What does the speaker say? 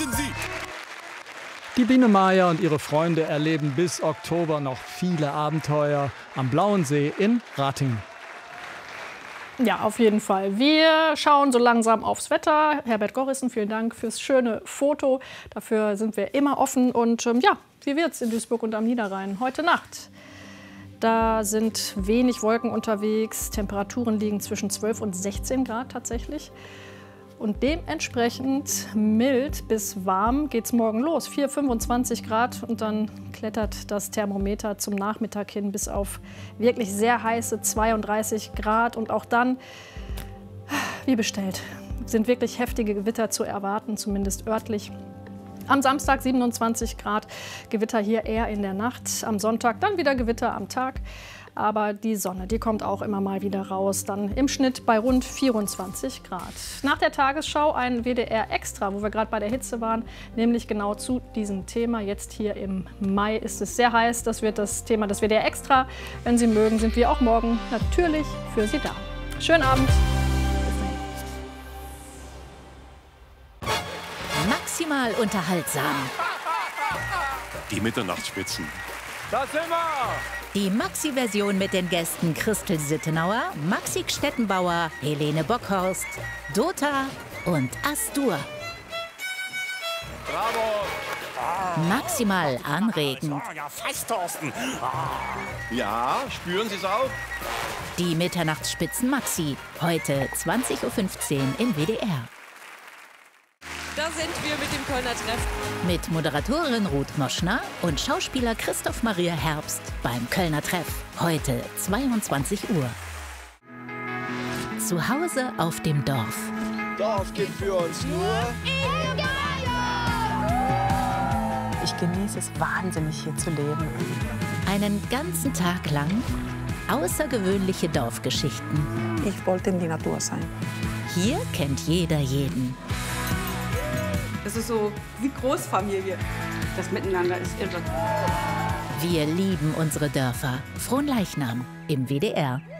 Schießen Sie! Die Biene Maya und ihre Freunde erleben bis Oktober noch viele Abenteuer am Blauen See in Ratingen. Ja, auf jeden Fall. Wir schauen so langsam aufs Wetter. Herbert Gorrissen, vielen Dank fürs schöne Foto. Dafür sind wir immer offen. Und ja, wie wird's in Duisburg und am Niederrhein heute Nacht? Da sind wenig Wolken unterwegs. Temperaturen liegen zwischen 12 und 16 Grad tatsächlich. Und dementsprechend mild bis warm geht es morgen los. 4, 25 Grad und dann klettert das Thermometer zum Nachmittag hin bis auf wirklich sehr heiße 32 Grad. Und auch dann, wie bestellt, sind wirklich heftige Gewitter zu erwarten, zumindest örtlich. Am Samstag 27 Grad, Gewitter hier eher in der Nacht. Am Sonntag dann wieder Gewitter am Tag. Aber die Sonne, die kommt auch immer mal wieder raus, dann im Schnitt bei rund 24 Grad. Nach der Tagesschau ein WDR Extra, wo wir gerade bei der Hitze waren, nämlich genau zu diesem Thema. Jetzt hier im Mai ist es sehr heiß, das wird das Thema des WDR Extra. Wenn Sie mögen, sind wir auch morgen natürlich für Sie da. Schönen Abend. Maximal unterhaltsam. Die Mitternachtsspitzen. Da sind wir! Die Maxi-Version mit den Gästen Christel Sittenauer, Maxi Stettenbauer, Helene Bockhorst, Dota und Astur. Bravo! Maximal anregend. Ja, fast, Thorsten. Ja, spüren Sie es auch? Die Mitternachtsspitzen Maxi, heute 20:15 Uhr im WDR. Da sind wir mit dem Kölner Treff. Mit Moderatorin Ruth Moschner und Schauspieler Christoph Maria Herbst beim Kölner Treff, heute 22 Uhr. Zu Hause auf dem Dorf. Dorf geht für uns nur. Ich genieße es wahnsinnig, hier zu leben. Einen ganzen Tag lang außergewöhnliche Dorfgeschichten. Ich wollte in die Natur sein. Hier kennt jeder jeden. Das ist so wie Großfamilie. Das Miteinander ist irre. Wir lieben unsere Dörfer. Fronleichnam im WDR.